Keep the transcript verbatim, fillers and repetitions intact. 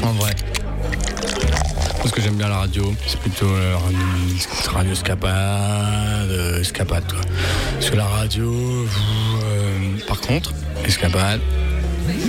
En vrai. Parce que j'aime bien la radio, c'est plutôt euh, radio escapade, euh, escapade quoi. Parce que la radio, vous, euh, par contre, escapade,